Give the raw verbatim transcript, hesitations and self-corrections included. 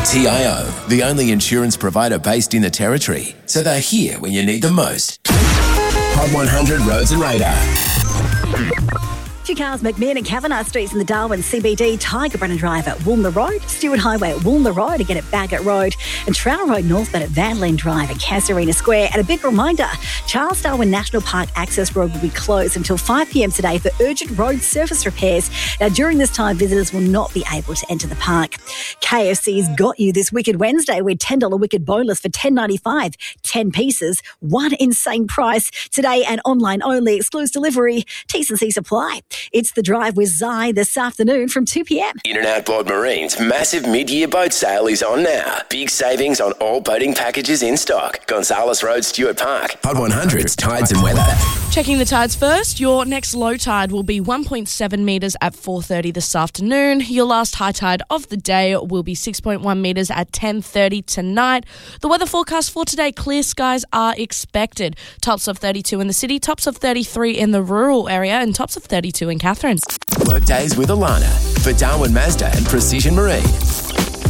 T I O, the only insurance provider based in the Territory, so they're here when you need them most. Hot one hundred Roads and Radar. Two cars, McMahon and Kavanagh Streets in the Darwin C B D, Tiger Brennan Drive at Woolner Road, Stewart Highway at Woolner Road, again at Bagot Road, and Trowell Road northbound at Van Lien Drive at Casuarina Square. And a big reminder, Charles Darwin National Park access road will be closed until five p m today for urgent road surface repairs. Now, during this time, visitors will not be able to enter the park. K F C's got you this Wicked Wednesday with ten dollars Wicked boneless for ten ninety-five, ten pieces, one insane price. Today and online only, excludes delivery, T's and C's apply. It's The Drive with Zai this afternoon from two p m. In and Outboard Marine's massive mid-year boat sale is on now. Big savings on all boating packages in stock. Gonzales Road, Stewart Park. Hot one hundred's Tides and Weather. Checking the tides first, your next low tide will be one point seven metres at four thirty this afternoon. Your last high tide of the day will be six point one metres at ten thirty tonight. The weather forecast for today, clear skies are expected. Tops of thirty-two in the city, tops of thirty-three in the rural area, and tops of thirty-two in Catherine. Work days with Alana for Darwin Mazda and Precision Marine.